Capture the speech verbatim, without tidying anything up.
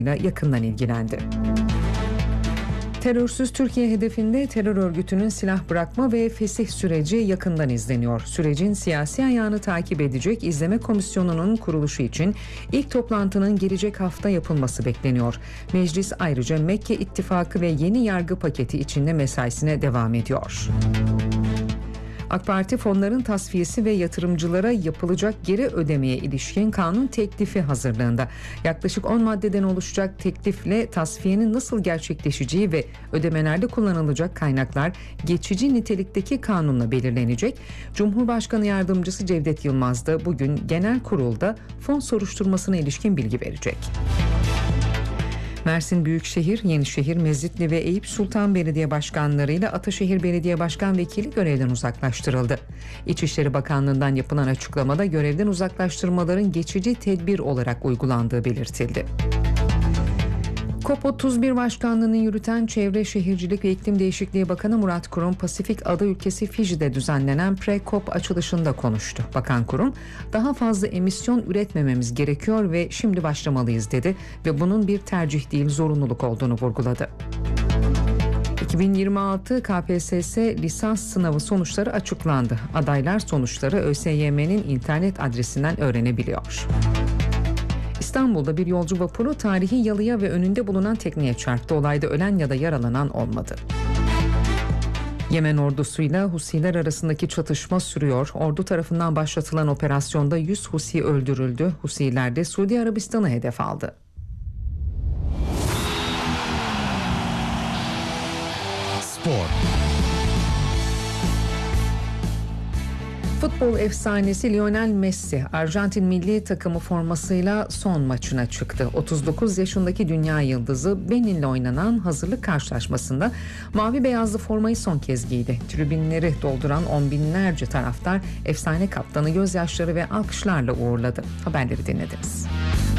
yakından ilgilendi. Terörsüz Türkiye hedefinde terör örgütünün silah bırakma ve fesih süreci yakından izleniyor. Sürecin siyasi ayağını takip edecek izleme komisyonunun kuruluşu için ilk toplantının gelecek hafta yapılması bekleniyor. Meclis ayrıca Mekke İttifakı ve yeni yargı paketi içinde mesaisine devam ediyor. AK Parti fonların tasfiyesi ve yatırımcılara yapılacak geri ödemeye ilişkin kanun teklifi hazırlığında. Yaklaşık on maddeden oluşacak teklifle tasfiyenin nasıl gerçekleşeceği ve ödemelerde kullanılacak kaynaklar geçici nitelikteki kanunla belirlenecek. Cumhurbaşkanı Yardımcısı Cevdet Yılmaz da bugün genel kurulda fon soruşturmasına ilişkin bilgi verecek. Mersin Büyükşehir, Yenişehir, Mezitli ve Eyüp Sultan Belediye Başkanlarıyla Ataşehir Belediye Başkan Vekili görevden uzaklaştırıldı. İçişleri Bakanlığı'ndan yapılan açıklamada görevden uzaklaştırmaların geçici tedbir olarak uygulandığı belirtildi. COP otuz bir Başkanlığı'nı yürüten Çevre Şehircilik ve İklim Değişikliği Bakanı Murat Kurum, Pasifik ada ülkesi Fiji'de düzenlenen Pre-COP açılışında konuştu. Bakan Kurum, daha fazla emisyon üretmememiz gerekiyor ve şimdi başlamalıyız dedi ve bunun bir tercih değil zorunluluk olduğunu vurguladı. iki bin yirmi altı K P S S lisans sınavı sonuçları açıklandı. Adaylar sonuçları ÖSYM'nin internet adresinden öğrenebiliyor. İstanbul'da bir yolcu vapuru tarihi yalıya ve önünde bulunan tekneye çarptı. Olayda ölen ya da yaralanan olmadı. Yemen ordusuyla Husiler arasındaki çatışma sürüyor. Ordu tarafından başlatılan operasyonda yüz Husi öldürüldü. Husiler de Suudi Arabistan'ı hedef aldı. Spor. Futbol efsanesi Lionel Messi, Arjantin milli takımı formasıyla son maçına çıktı. otuz dokuz yaşındaki dünya yıldızı Benin'le oynanan hazırlık karşılaşmasında mavi beyazlı formayı son kez giydi. Tribünleri dolduran on binlerce taraftar efsane kaptanı gözyaşları ve alkışlarla uğurladı. Haberleri dinlediniz.